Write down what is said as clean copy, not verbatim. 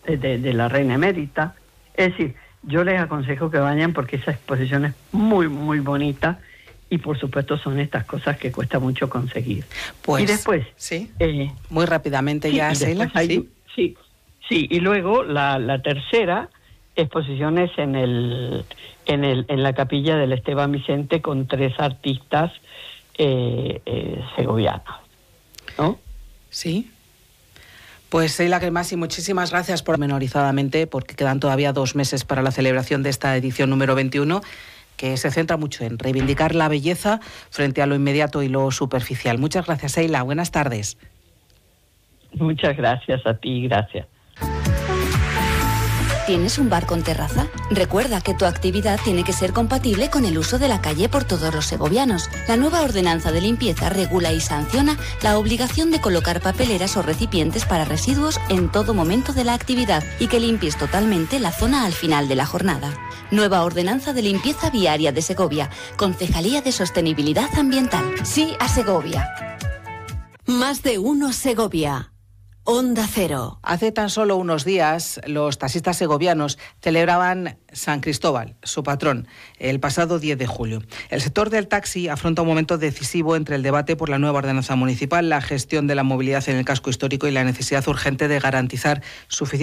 de la reina emérita. Es decir, yo les aconsejo que vayan porque esa exposición es muy, muy bonita y por supuesto son estas cosas que cuesta mucho conseguir. Pues, y después... Sí, muy rápidamente ya, Sheila. Sí, y luego la tercera exposición es en la capilla del Esteban Vicente con 3 artistas segovianos, ¿no? Sí. Pues Sheila Cremasi, muchísimas gracias por menorizadamente, porque quedan todavía 2 meses para la celebración de esta edición número 21, que se centra mucho en reivindicar la belleza frente a lo inmediato y lo superficial. Muchas gracias, Sheila. Buenas tardes. Muchas gracias a ti, gracias. ¿Tienes un bar con terraza? Recuerda que tu actividad tiene que ser compatible con el uso de la calle por todos los segovianos. La nueva ordenanza de limpieza regula y sanciona la obligación de colocar papeleras o recipientes para residuos en todo momento de la actividad y que limpies totalmente la zona al final de la jornada. Nueva ordenanza de limpieza viaria de Segovia. Concejalía de Sostenibilidad Ambiental. Sí a Segovia. Más de uno Segovia. Onda Cero. Hace tan solo unos días, los taxistas segovianos celebraban San Cristóbal, su patrón, el pasado 10 de julio. El sector del taxi afronta un momento decisivo entre el debate por la nueva ordenanza municipal, la gestión de la movilidad en el casco histórico y la necesidad urgente de garantizar suficiente